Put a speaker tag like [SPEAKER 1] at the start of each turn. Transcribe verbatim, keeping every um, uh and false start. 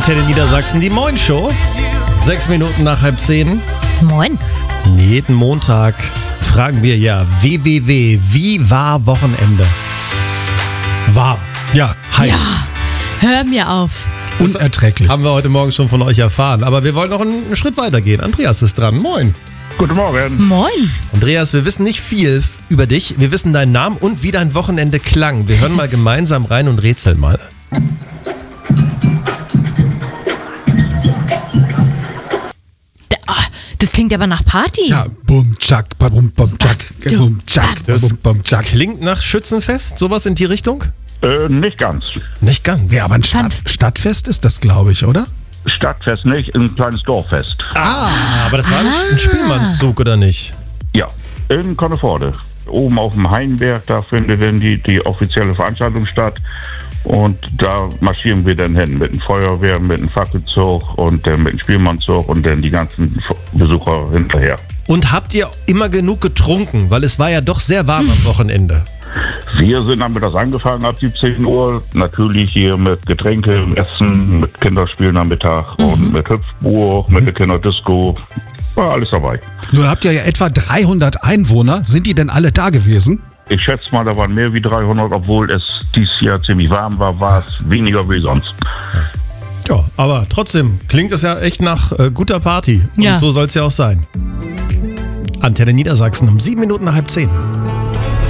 [SPEAKER 1] Antenne Niedersachsen, die Moin-Show. Sechs Minuten nach halb zehn.
[SPEAKER 2] Moin.
[SPEAKER 1] Jeden Montag fragen wir ja W W W, wie war Wochenende? Warm. Ja, heiß.
[SPEAKER 2] Ja, hör mir auf.
[SPEAKER 3] Unerträglich.
[SPEAKER 1] Haben wir heute Morgen schon von euch erfahren. Aber wir wollen noch einen Schritt weiter gehen. Andreas ist dran. Moin.
[SPEAKER 4] Guten Morgen.
[SPEAKER 2] Moin.
[SPEAKER 1] Andreas, wir wissen nicht viel f- über dich. Wir wissen deinen Namen und wie dein Wochenende klang. Wir hören mal gemeinsam rein und rätseln mal.
[SPEAKER 2] Da, ah, das klingt aber nach Party.
[SPEAKER 3] Ja, bum, tschak, bum, bum, tschak, bum, tschak, bum, bum, tschak.
[SPEAKER 1] Klingt nach Schützenfest, sowas in die Richtung?
[SPEAKER 4] Äh, nicht ganz.
[SPEAKER 1] Nicht ganz.
[SPEAKER 3] Ja, aber ein Stadt, Stadtfest ist das, glaube ich, oder?
[SPEAKER 4] Stadtfest nicht, ein kleines Dorffest.
[SPEAKER 1] Ah, aber das war ein, ein Spielmannszug, oder nicht?
[SPEAKER 4] Ja, in Conneforde. Oben auf dem Hainberg, da findet dann die, die offizielle Veranstaltung statt. Und da marschieren wir dann hin mit dem Feuerwehr, mit dem Fackelzug und dann mit dem Spielmannzug und dann die ganzen Besucher hinterher.
[SPEAKER 1] Und habt ihr immer genug getrunken? Weil es war ja doch sehr warm am Wochenende.
[SPEAKER 4] Wir sind nachmittags angefangen ab siebzehn Uhr. Natürlich hier mit Getränke, Essen, mit Kinderspielen am Mittag und mit Hüpfburg, mit der Kinderdisco. War alles dabei.
[SPEAKER 3] Nun habt ihr ja etwa dreihundert Einwohner. Sind die denn alle da gewesen?
[SPEAKER 4] Ich schätze mal, da waren mehr wie dreihundert, obwohl es dieses Jahr ziemlich warm war, war es weniger wie sonst.
[SPEAKER 1] Ja, aber trotzdem klingt es ja echt nach äh, guter Party. Und
[SPEAKER 2] Ja.
[SPEAKER 1] so soll es ja auch sein. Antenne Niedersachsen um sieben Minuten nach halb zehn.